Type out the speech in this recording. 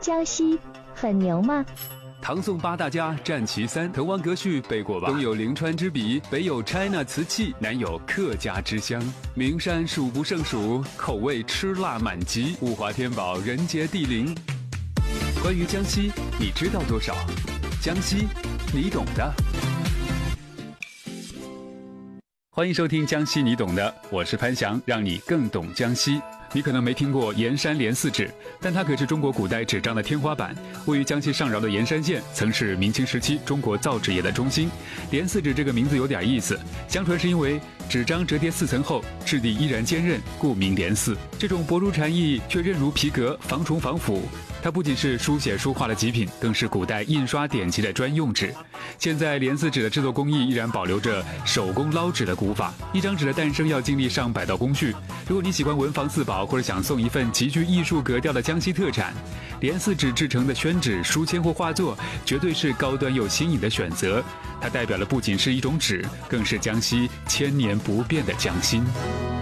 江西很牛吗？ 唐宋八大家占其三，滕王阁序背过吧？东有临川之笔，北有 China 瓷器，南有客家之乡。名山数不胜数，口味吃辣满级，物华天宝，人杰地灵。关于江西，你知道多少？江西，你懂的。欢迎收听江西你懂的，我是潘翔，让你更懂江西。你可能没听过盐山莲四纸，但它可是中国古代纸张的天花板。位于江西上饶的盐山县，曾是明清时期中国造纸业的中心。莲四纸这个名字有点意思，相传是因为纸张折叠4层后，质地依然坚韧，故名莲四。这种薄如蝉翼却韧如皮革，防虫防腐。它不仅是书写书画的极品，更是古代印刷典籍的专用纸。现在莲四纸的制作工艺依然保留着手工捞纸的古法，一张纸的诞生要经历上百道工序。如果你喜欢文房四宝，或者想送一份极具艺术格调的江西特产，莲四纸制成的宣纸、书签或画作，绝对是高端又新颖的选择。它代表的不仅是一种纸，更是江西千年不变的匠心。